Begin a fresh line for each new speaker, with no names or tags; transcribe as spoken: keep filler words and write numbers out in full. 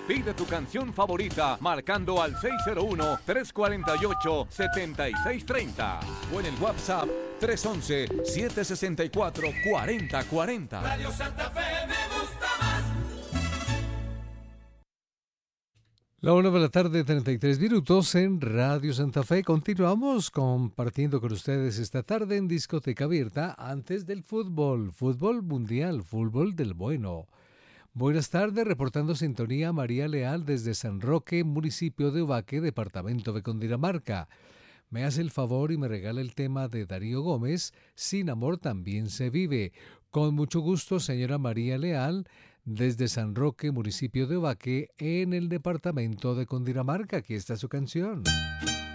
Pide tu canción favorita marcando al seis cero uno, tres cuatro ocho, siete seis tres cero o en el WhatsApp tres uno uno, siete seis cuatro, cuatro cero cuatro cero.
Radio Santa Fe me gusta más.
La una de la tarde, treinta y tres minutos en Radio Santa Fe. Continuamos compartiendo con ustedes esta tarde en Discoteca Abierta antes del fútbol, fútbol mundial, fútbol del bueno. Buenas tardes, reportando sintonía María Leal desde San Roque, municipio de Ubaque, departamento de Cundinamarca. Me hace el favor y me regala el tema de Darío Gómez, Sin amor también se vive. Con mucho gusto, señora María Leal, desde San Roque, municipio de Ubaque, en el departamento de Cundinamarca. Aquí está su canción.